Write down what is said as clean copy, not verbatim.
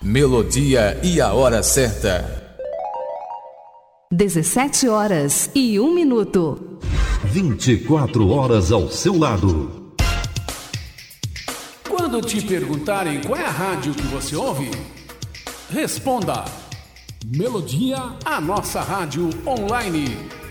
Melodia e a hora certa. 17h01. 24 horas ao seu lado. Quando te perguntarem qual é a rádio que você ouve, responda: Melodia, a nossa rádio online.